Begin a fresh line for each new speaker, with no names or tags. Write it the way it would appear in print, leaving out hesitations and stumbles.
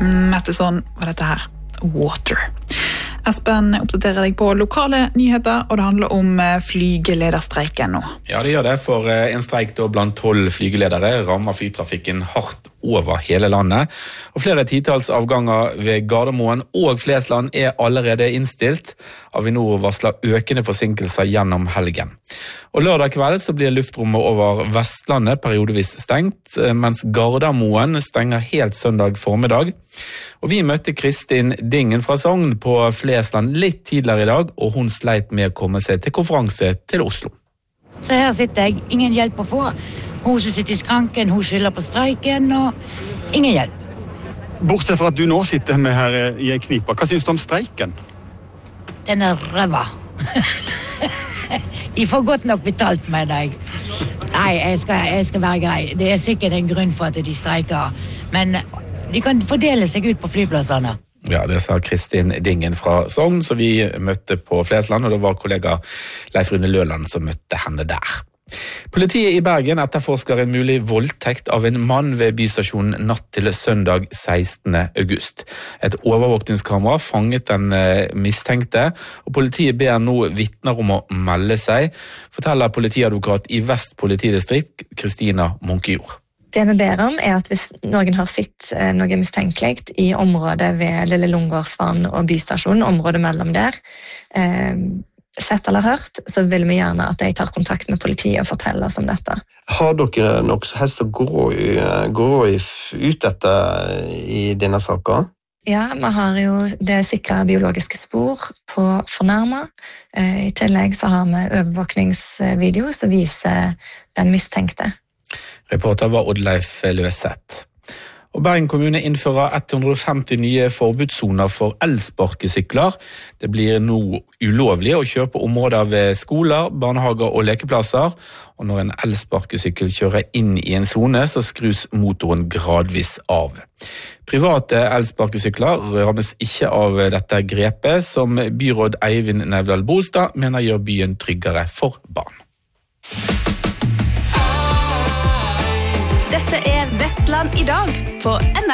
Metteson var dette her. Water. Espen oppdaterer deg på lokale nyheter, og det handler om flygelederstreiken nå.
Ja, det gjør det, for en streik da blant 12 flygeledere rammer flytrafikken hardt over hele landet. Og flere titals avganger ved Gardermoen og Flesland allerede innstilt. Avinor varsler økende forsinkelser gjennom helgen. Og lørdag kveld så blir luftrommet over Vestlandet periodevis stengt, mens Gardermoen stenger helt søndag formiddag. Og vi møtte Kristin Dingen fra Sogn på Flesland litt tidligere i dag, og hun sleit med å komme seg til konferanse til Oslo.
Så her sitter jeg, ingen hjelp å få. Hun som sitter i skranken, hun skylder på streiken, og ingen hjelp.
Bortsett fra at du nå sitter med her i en knipa, hva synes du om streiken?
Den røva. De får godt nok betalt med deg. Nei, jeg skal være grei. Det sikkert en grunn for at de streiker, men de kan fordele seg ut på flyplassene.
Ja, det sa Kristin Dingen fra Sogn, så vi møtte på Flesland, og det var kollega Leif Rune Løland som møtte henne der. Politiet i Bergen etterforsker en mulig voldtekt av en mann ved bystasjonen natt til søndag 16. august. Et overvåkningskamera fanget den mistenkte, og politiet ber nå vitner om å melde seg, forteller politiadvokat i Vest politidistrikt, Kristina Munkejord.
Det vi ber om at hvis noen har sett noe mistenkelig i området ved Lille Lungegårdsvann og bystasjonen, området mellom der, sett eller hørt, så vil vi gjerne at de tar kontakt med politiet og forteller oss om dette.
Har dere noe som helst å gå ut etter i denne saken?
Ja, vi har jo det sikre biologiske spor på fornærmet. I tillegg så har vi overvåkningsvideo som viser den mistenkte.
Reporter var Oddleif Løseth. Og Bergen kommune innfører 150 nye forbudssoner for elsparkesykler. Det blir nå ulovlig å kjøre på områder ved skoler, barnehager og lekeplasser. Og når en elsparkesykkel kjører inn i en zone, så skrus motoren gradvis av. Private elsparkesykler rammes ikke av dette grepet, som byråd Eivind Nevdal Bolstad mener gjør byen tryggere for barn.
Dette Vestland i dag på NRK.